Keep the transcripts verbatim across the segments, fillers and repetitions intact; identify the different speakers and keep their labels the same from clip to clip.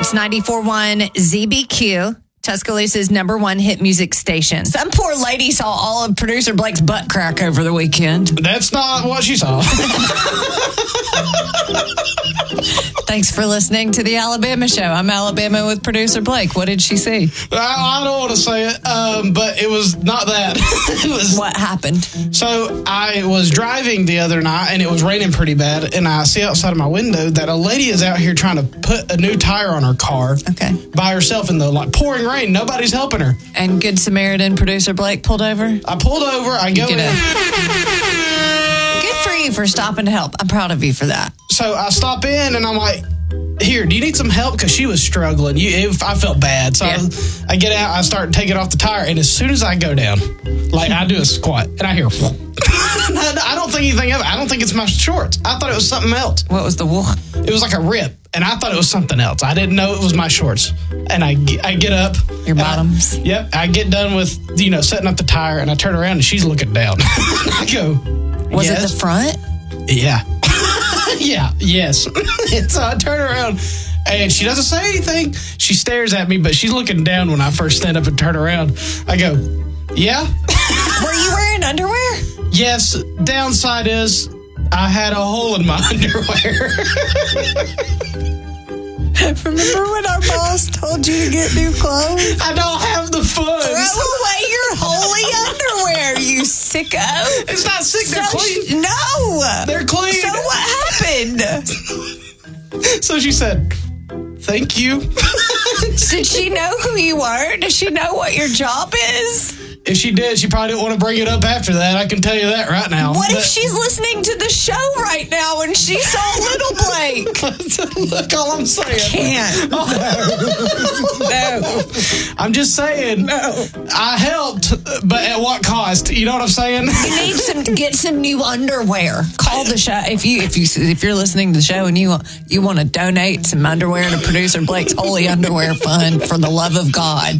Speaker 1: It's ninety-four point one Z B Q, Tuscaloosa's number one hit music station. Some poor lady saw all of producer Blake's butt crack over the weekend.
Speaker 2: That's not what she saw.
Speaker 1: Thanks for listening to the Alabama Show. I'm Alabama with producer Blake. What did she see?
Speaker 2: I, I don't want to say it, um, but it was not that. It was,
Speaker 1: what happened?
Speaker 2: So I was driving the other night, and it was raining pretty bad, and I see outside of my window that a lady is out here trying to put a new tire on her car.
Speaker 1: Okay.
Speaker 2: By herself in the like pouring rain. Nobody's helping her.
Speaker 1: And Good Samaritan producer Blake pulled over?
Speaker 2: I pulled over. I go in.
Speaker 1: Good for you for stopping to help. I'm proud of you for that.
Speaker 2: So I stop in and I'm like, here, do you need some help? Because she was struggling. You, it, I felt bad. So
Speaker 1: Yeah.
Speaker 2: I, I get out, I start taking off the tire, and as soon as I go down, like I do a squat, and I hear, I don't think anything of it. I don't think it's my shorts. I thought it was something else.
Speaker 1: What was the woof?
Speaker 2: It was like a rip, and I thought it was something else. I didn't know it was my shorts. And I, get- I get up.
Speaker 1: Your
Speaker 2: and I-
Speaker 1: bottoms?
Speaker 2: yep. I get done with, you know, setting up the tire, and I turn around, and she's looking down. I go,
Speaker 1: Was
Speaker 2: yes.
Speaker 1: it the front?
Speaker 2: Yeah. Yeah, yes. And so I turn around, and she doesn't say anything. She stares at me, but she's looking down when I first stand up and turn around. I go, yeah?
Speaker 1: Were you wearing underwear?
Speaker 2: Yes. Downside is I had a hole in my underwear.
Speaker 1: Remember when our boss told you to get new clothes?
Speaker 2: I don't have the funds.
Speaker 1: Throw away your holy underwear, you sicko.
Speaker 2: It's not sick. They're
Speaker 1: So
Speaker 2: clean.
Speaker 1: she- no.
Speaker 2: They're clean.
Speaker 1: So what happened?
Speaker 2: So she said, thank you.
Speaker 1: Did she know who you were? Does she know what your job is?
Speaker 2: If she did, she probably didn't want to bring it up after that. I can tell you that right now.
Speaker 1: What if
Speaker 2: But-
Speaker 1: she's listening to the show right now and she saw little Blake?
Speaker 2: Look, all I'm saying.
Speaker 1: Can't. No. No.
Speaker 2: I'm just saying.
Speaker 1: No.
Speaker 2: I helped, but at what cost? You know what I'm saying?
Speaker 1: You need some get some new underwear. Call the show if you if you if you're listening to the show and you you want to donate some underwear to producer Blake's Holy Underwear Fund for the love of God.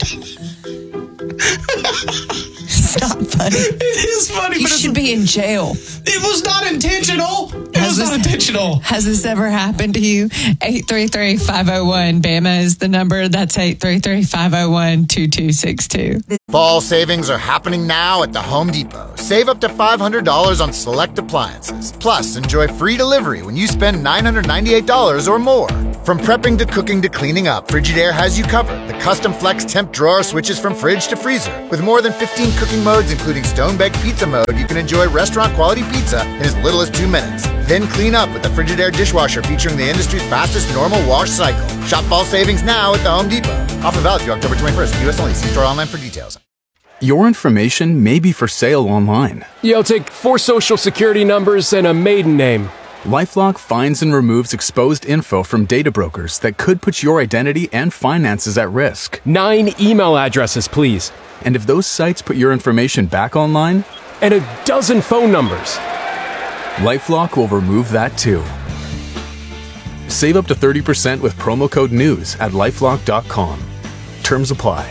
Speaker 1: It's not funny.
Speaker 2: It is funny,
Speaker 1: You
Speaker 2: but it's,
Speaker 1: should be in jail.
Speaker 2: it was not intentional. It
Speaker 1: Has
Speaker 2: was
Speaker 1: this-
Speaker 2: not intentional.
Speaker 1: Has this ever happened to you? eight three three, five oh one, BAMA is the number. That's eight three three, five oh one, two two six two.
Speaker 3: Fall savings are happening now at the Home Depot. Save up to five hundred dollars on select appliances. Plus, enjoy free delivery when you spend nine hundred ninety-eight dollars or more. From prepping to cooking to cleaning up, Frigidaire has you covered. The custom flex temp drawer switches from fridge to freezer. With more than fifteen cooking modes, including stone-baked pizza mode, you can enjoy restaurant-quality pizza in as little as two minutes. Then clean up with the Frigidaire dishwasher featuring the industry's fastest normal wash cycle. Shop fall savings now at the Home Depot. Offer valid through October twenty-first. U S only. See store online for details.
Speaker 4: Your information may be for sale online.
Speaker 5: You'll take four social security numbers and a maiden name.
Speaker 4: LifeLock finds and removes exposed info from data brokers that could put your identity and finances at risk.
Speaker 5: Nine email addresses, please.
Speaker 4: And if those sites put your information back online,
Speaker 5: And a dozen phone numbers.
Speaker 4: LifeLock will remove that too. Save up to thirty percent with promo code NEWS at lifelock dot com. Terms apply.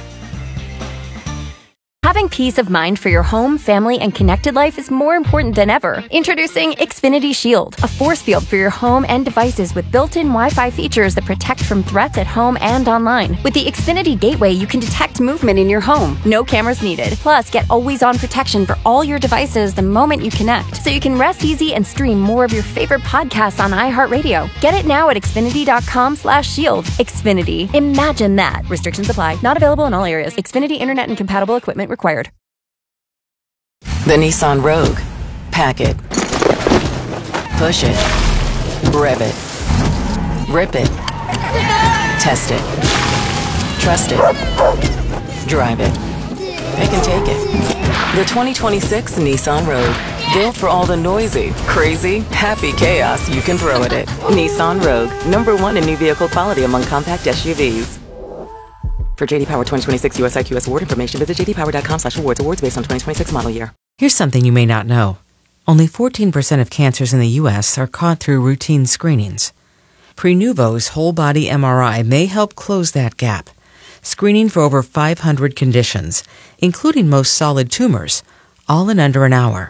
Speaker 6: Having peace of mind for your home, family, and connected life is more important than ever. Introducing Xfinity Shield, a force field for your home and devices with built-in Wi-Fi features that protect from threats at home and online. With the Xfinity Gateway, you can detect movement in your home. No cameras needed. Plus, get always-on protection for all your devices the moment you connect, so you can rest easy and stream more of your favorite podcasts on iHeartRadio. Get it now at xfinity.com slash shield. Xfinity. Imagine that. Restrictions apply. Not available in all areas. Xfinity Internet and compatible equipment required.
Speaker 7: The Nissan Rogue. Pack it. Push it. Rev it. Rip it. Test it. Trust it. Drive it. It can take it. The twenty twenty-six Nissan Rogue. Built for all the noisy, crazy, happy chaos you can throw at it. Nissan Rogue. Number one in new vehicle quality among compact S U Vs. For J D Power twenty twenty-six U S I Q S award information, visit j d power dot com slash awards. Awards based on twenty twenty-six model year.
Speaker 8: Here's something you may not know. Only fourteen percent of cancers in the U S are caught through routine screenings. Prenuvo's whole body M R I may help close that gap, screening for over five hundred conditions, including most solid tumors, all in under an hour.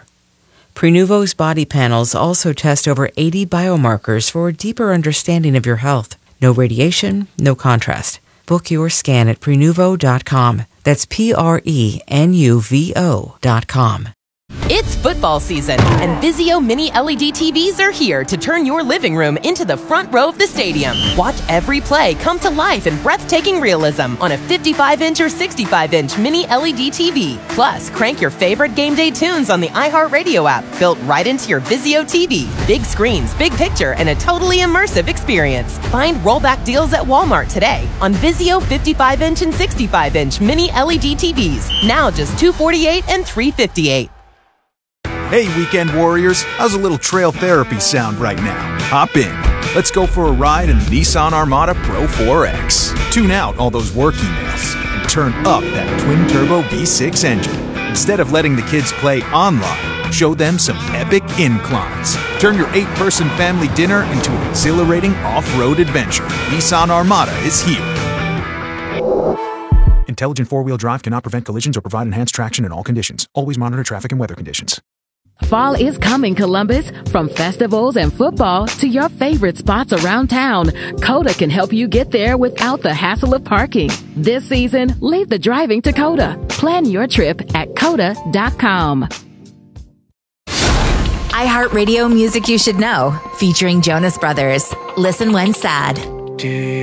Speaker 8: Prenuvo's body panels also test over eighty biomarkers for a deeper understanding of your health. No radiation, no contrast. Book your scan at prenuvo dot com. That's P R E N U V O dot com.
Speaker 9: It's football season, and Vizio Mini L E D T Vs are here to turn your living room into the front row of the stadium. Watch every play come to life in breathtaking realism on a fifty-five inch or sixty-five inch Mini L E D T V. Plus, crank your favorite game day tunes on the iHeartRadio app, built right into your Vizio T V. Big screens, big picture, and a totally immersive experience. Find rollback deals at Walmart today on Vizio fifty-five inch and sixty-five inch Mini L E D T Vs. Now just two hundred forty-eight dollars and three hundred fifty-eight dollars.
Speaker 10: Hey, weekend warriors, how's a little trail therapy sound right now? Hop in. Let's go for a ride in the Nissan Armada Pro four X. Tune out all those work emails and turn up that twin-turbo V six engine. Instead of letting the kids play online, show them some epic inclines. Turn your eight-person family dinner into an exhilarating off-road adventure. Nissan Armada is here. Intelligent four-wheel drive cannot prevent collisions or provide enhanced traction in all conditions. Always monitor traffic and weather conditions.
Speaker 11: Fall is coming, Columbus. From festivals and football to your favorite spots around town, Coda can help you get there without the hassle of parking. This season, leave the driving to Coda. Plan your trip at coda dot com.
Speaker 12: iHeartRadio Music You Should Know, featuring Jonas Brothers. Listen when sad.